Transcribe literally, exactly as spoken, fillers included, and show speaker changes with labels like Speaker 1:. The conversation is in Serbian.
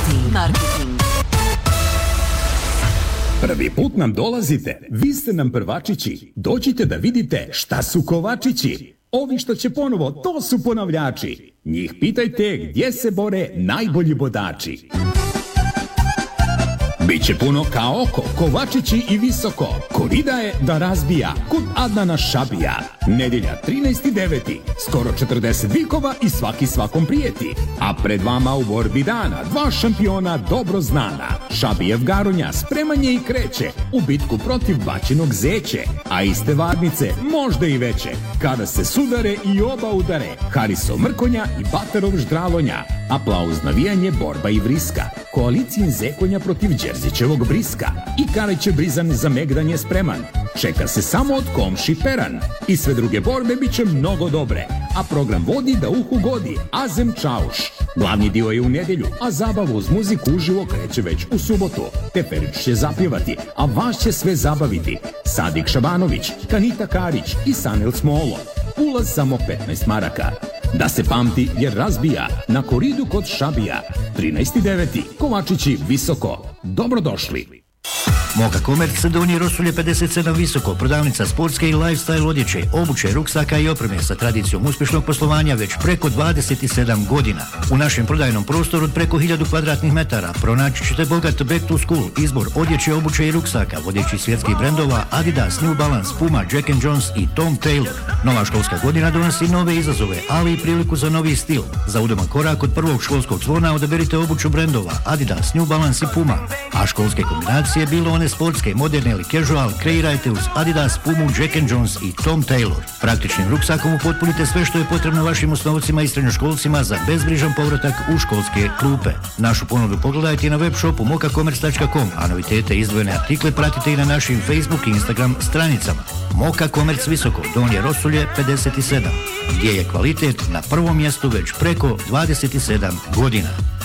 Speaker 1: Marketing. Marketing.
Speaker 2: Prvi put nam dolazite, vi ste nam prvačići. Dođite da vidite šta su kovačići. Ovi što će ponovo, to su ponavljači. Njih pitajte gdje se bore najbolji bodači. Biće puno kao oko, kovačići i visoko. Korida je da razbija, kod Adnana Šabija. Nedjelja trinaesti deveti skoro četrdeset vikova i svaki svakom prijeti. A pred vama u borbi dana, dva šampiona dobro znana. Šabijev Garonja spreman je i kreće u bitku protiv bačenog zeće. A iste varnice, možda i veće, kada se sudare i oba udare. Hariso Mrkonja i Baterov Ždralonja. Aplauz, navijanje, borba i vriska. Koalicijin zekonja protiv Đerzićevog briska. I Kaleće Brizan za megdanje spreman. Čeka se samo od komši peran. I sve druge borbe bit će mnogo dobre. A program vodi da uhu godi Azem Čauš. Glavni dio je u nedjelju, a zabavu uz muziku uživo kreće već u subotu. Teferić će zapjevati, a vas će sve zabaviti. Sadik Šabanović, Kanita Karić i Sanel Smolo. Ulaz samo petnaest maraka. Da se pamti jer razbija na koridu kod Šabija. trinaesti deveti Kovačići visoko. Dobrodošli.
Speaker 3: Moka Komerc, Donje Rosulje pedeset sedam visoko, prodavnica sportske i lifestyle odjeće, obuće, ruksaka i opreme sa tradicijom uspješnog poslovanja već preko dvadeset sedam godina. U našem prodajnom prostoru od preko hiljadu kvadratnih metara pronaći ćete bogat back to school, izbor odjeće, obuće i ruksaka, vodeći svjetskih brendova Adidas, New Balance, Puma, Jack and Jones i Tom Taylor. Nova školska godina donosi nove izazove, ali i priliku za novi stil. Za udoman korak od prvog školskog zvona odaberite obuću brendova Adidas, New Balance i Puma, a školske kombinacije bilo one sportske, moderne ili casual kreirajte uz Adidas, Pumu, Jack and Jones i Tom Taylor. Praktičnim ruksakom upotpunite sve što je potrebno vašim osnovcima i srednjoškolcima za bezbrižan povratak u školske klupe. Našu ponudu pogledajte na web shopu moka commerce tačka com, a novitete i izdvojene artikle pratite i na našim Facebook i Instagram stranicama. Moka Commerce visoko, Donje Rosulje pedeset sedam, gdje je kvalitet na prvom mjestu već preko dvadeset sedam godina.